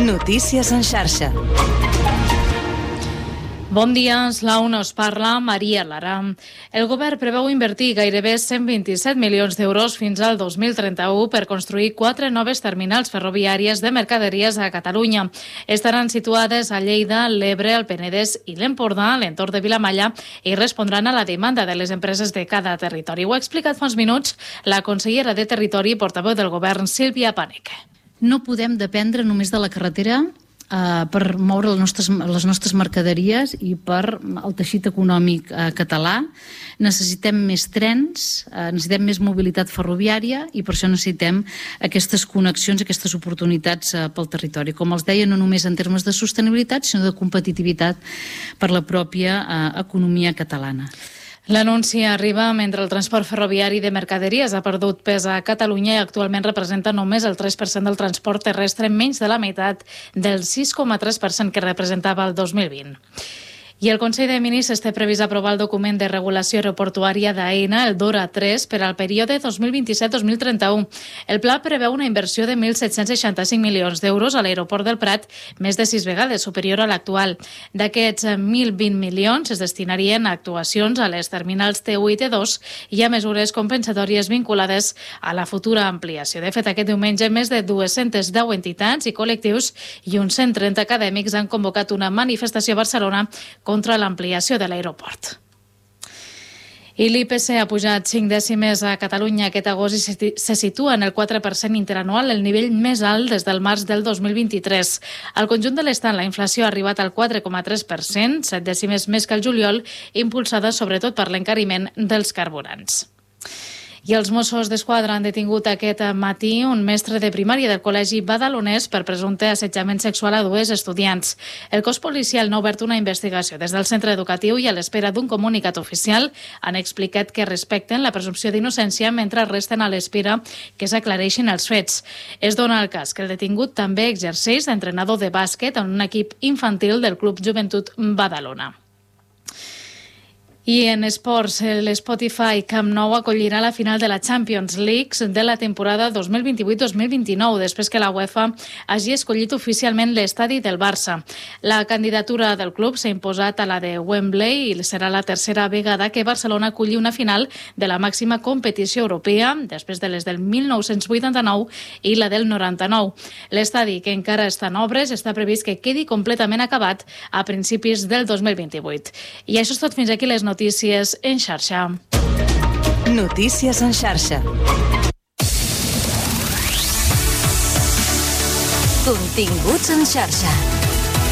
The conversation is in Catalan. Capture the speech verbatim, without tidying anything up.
Notícies en xarxa. Bon dia, la U N O us parla, Maria Lara. El govern preveu invertir gairebé cent vint-i-set milions d'euros fins al dos mil trenta-u per construir quatre noves terminals ferroviàries de mercaderies a Catalunya. Estaran situades a Lleida, l'Ebre, el Penedès i l'Empordà, a l'entorn de Vilamalla, i respondran a la demanda de les empreses de cada territori. Ho ha explicat fa uns minuts la consellera de Territori i portaveu del govern, Sílvia Paneque. No podem dependre només de la carretera Uh, per moure les nostres, les nostres mercaderies i per el teixit econòmic uh, català. Necessitem més trens, uh, necessitem més mobilitat ferroviària i per això necessitem aquestes connexions, aquestes oportunitats uh, pel territori. Com els deia, no només en termes de sostenibilitat, sinó de competitivitat per la pròpia uh, economia catalana. L'anunci arriba mentre el transport ferroviari de mercaderies ha perdut pes a Catalunya i actualment representa només el tres per cent del transport terrestre, menys de la meitat del sis coma tres per cent que representava el dos mil vint. I el Consell de Ministres té previst aprovar el document de regulació aeroportuària d'AENA, el DORA tres, per al període dos mil vint-i-set dos mil trenta-u. El pla preveu una inversió de mil set-cents seixanta-cinc milions d'euros a l'aeroport del Prat, més de sis vegades superior a l'actual. D'aquests mil vint milions es destinarien a actuacions a les terminals T u i T dos i a mesures compensatòries vinculades a la futura ampliació. De fet, aquest diumenge més de dues-centes deu entitats i col·lectius i uns cent trenta acadèmics han convocat una manifestació a Barcelona contra l'ampliació de l'aeroport. I l'I P C ha pujat cinc dècimes a Catalunya aquest agost i se situa en el quatre per cent interanual, el nivell més alt des del març del dos mil vint-i-tres. Al conjunt de l'estat, la inflació ha arribat al quatre coma tres per cent, set dècimes més que el juliol, impulsada sobretot per l'encariment dels carburants. I els Mossos d'Esquadra han detingut aquest matí un mestre de primària del col·legi badalonès per presumpte assetjament sexual a dues estudiants. El cos policial n'ha obert una investigació des del centre educatiu i a l'espera d'un comunicat oficial han explicat que respecten la presumpció d'innocència mentre resten a l'espera que s'aclareixin els fets. Es dona el cas que el detingut també exerceix d'entrenador de bàsquet en un equip infantil del Club Joventut Badalona. I en esports, l'Spotify Camp Nou acollirà la final de la Champions League de la temporada dos mil vint-i-vuit dos mil vint-i-nou, després que la UEFA hagi escollit oficialment l'estadi del Barça. La candidatura del club s'ha imposat a la de Wembley i serà la tercera vegada que Barcelona aculli una final de la màxima competició europea, després de les del mil nou-cents vuitanta-nou i la del noranta-nou. L'estadi, que encara està en obres, està previst que quedi completament acabat a principis del dos mil vint-i-vuit. I això és tot, fins aquí les notícies. Notícies en xarxa. Notícies en xarxa. Continguts en xarxa.